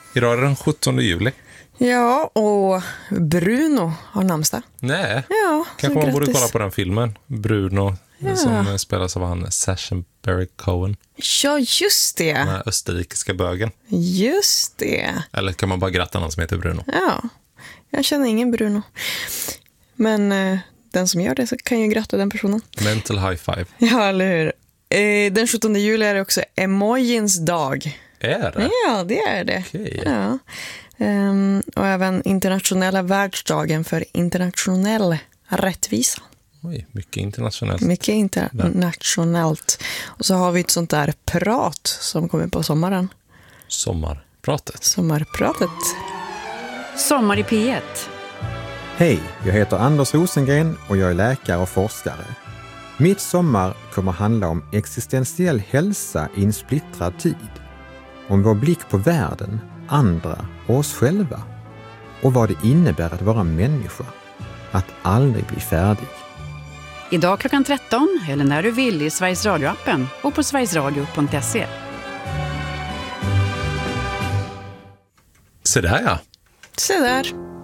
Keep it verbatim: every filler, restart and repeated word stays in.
Idag är det den sjuttonde juli. Ja, och Bruno har namnsdag. Nej, ja, kanske man grattis. borde kolla på den filmen. Bruno, ja. som spelas av han Sacha Baron Cohen. Ja, just det. Den här österrikiska bögen. Just det. Eller kan man bara gratta någon som heter Bruno? Ja, jag känner ingen Bruno. Men eh, den som gör det så kan ju gratta den personen. Mental high five. Ja, eller hur? Eh, den sjuttonde juli är det också emojins dag. Är det? Ja, det är det. Okej. Ja. Um, och även internationella världsdagen för internationell rättvisa. Oj, mycket internationellt. Mycket internationellt. Och så har vi ett sånt där prat som kommer på sommaren. Sommarpratet. Sommarpratet. Sommar i P ett. Hej, jag heter Anders Rosengren och jag är läkare och forskare. Mitt sommar kommer handla om existentiell hälsa i en splittrad tid. Om vår blick på världen, andra och oss själva. Och vad det innebär att vara människa. Att aldrig bli färdig. Idag klockan tretton eller när du vill i Sveriges Radio-appen och på sverigesradio punkt se. Så där ja. Se där.